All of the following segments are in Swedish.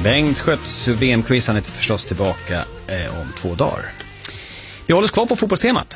Bengt Skötts VM-quiz, han är förstås tillbaka om 2 dagar. Vi håller oss kvar på fotbollstemat.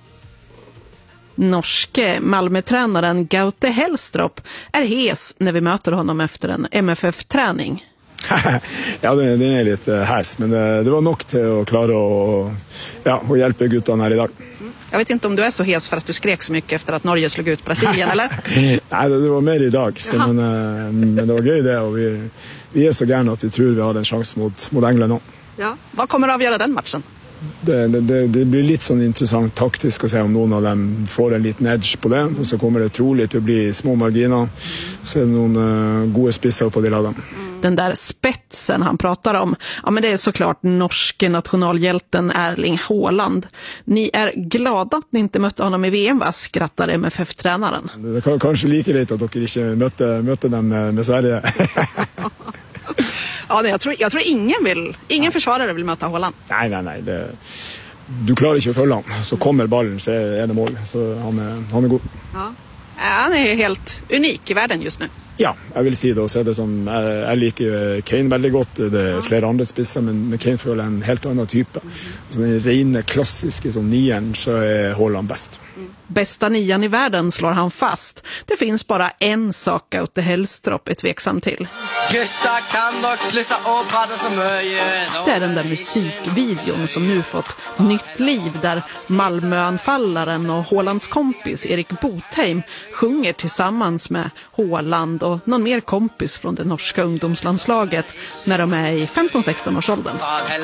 Norske Malmö-tränaren Gaute Helstrup är hes när vi möter honom efter en MFF-träning. Ja, den är lite häs, men det var nog till att klara och hjälpa guttarna här idag. Jag vet inte om du är så hes för att du skrek så mycket efter att Norge slog ut Brasilien, eller? Nej, det var mer idag. Så, men det var gøy det, och vi är så gärna att vi tror vi har en chans mot England. Ja. Vad kommer att avgöra den matchen? Det blir lite sån intressant taktiskt att se om någon av dem får en liten edge på det, och så kommer det troligt att bli små marginer. Så är det någon goda spissar på de lagen. Den där spetsen han pratar om, ja, men det är såklart norske nationalhjälten Erling Haaland. Ni är glada att ni inte mötte honom i VM, va? Skrattar MFF-tränaren. Det kanske lika lite att de inte mötte dem med Sverige. Ja, jag tror ingen försvarare vill möta Haaland. Nej. Du klarar inte att följa honom. Så kommer bollen så är det mål. Så han är god. Ja. Han är helt unik i världen just nu. Ja, jag vill säga det, och se det som jag liker Kane väldigt gott. Det är flera andra spissar, men Kane får en helt annan typ. Så den rena klassiska som nian, så är Haaland bäst. Bästa nian i världen, slår han fast. Det finns bara en sak Gaute Helstrup är tveksam till. Det är den där musikvideon som nu fått nytt liv, där Malmöanfallaren och Haalands kompis Erik Botheim sjunger tillsammans med Haaland och någon mer kompis från det norska ungdomslandslaget när de är i 15-16 års åldern.